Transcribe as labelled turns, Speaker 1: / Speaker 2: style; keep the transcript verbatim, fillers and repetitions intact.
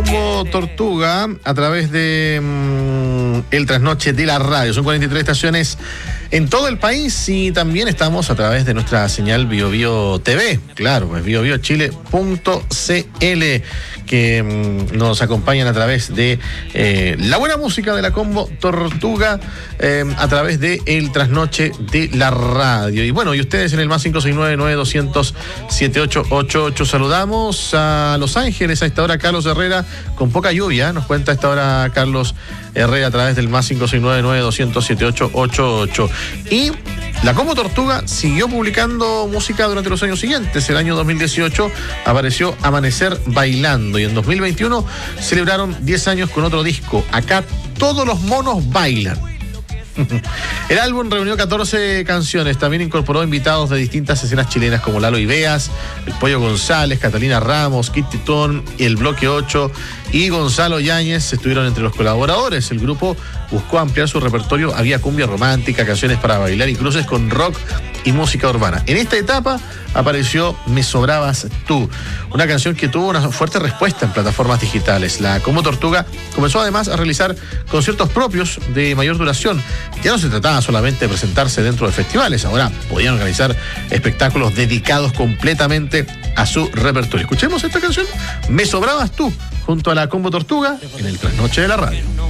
Speaker 1: Combo Tortuga a través de mmm, el Trasnoche de la Radio. Son cuarenta y tres estaciones en todo el país y también estamos a través de nuestra señal Bio Bio T V. Claro, pues bio bio chile punto c l, que mmm, nos acompañan a través de eh, la buena música de la Combo Tortuga eh, a través de el Trasnoche de la Radio. Y bueno, y ustedes en el más cinco seis nueve, nueve doscientos, setenta y ocho ochenta y ocho. Saludamos a Los Ángeles a esta hora, Carlos Herrera, con poca lluvia, nos cuenta a esta hora Carlos Herrera a través del más cinco seis nueve, nueve doscientos, setenta y ocho ochenta y ocho. Y la Combo Tortuga siguió publicando música durante los años siguientes. El año dos mil dieciocho apareció Amanecer Bailando y en dos mil veintiuno celebraron diez años con otro disco, Acá Todos los Monos Bailan. El álbum reunió catorce canciones, también incorporó invitados de distintas escenas chilenas como Lalo Ibeas, el Pollo González, Catalina Ramos, Kit Titón, el Bloque ocho y Gonzalo Yáñez estuvieron entre los colaboradores. El grupo buscó ampliar su repertorio, había cumbia romántica, canciones para bailar y cruces con rock y música urbana. En esta etapa apareció Me Sobrabas Tú, una canción que tuvo una fuerte respuesta en plataformas digitales. La Combo Tortuga comenzó además a realizar conciertos propios de mayor duración. Ya no se trataba solamente de presentarse dentro de festivales, ahora podían organizar espectáculos dedicados completamente a su repertorio. Escuchemos esta canción, Me Sobrabas Tú, junto a la Combo Tortuga, en el Trasnoche de la Radio.